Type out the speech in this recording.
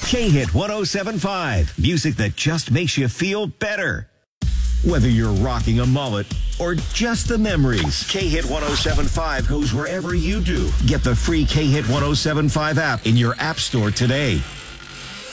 K-Hit 107.5. Music that just makes you feel better. Whether you're rocking a mullet or just the memories, K-Hit 107.5 goes wherever you do. Get the free K-Hit 107.5 app in your app store today.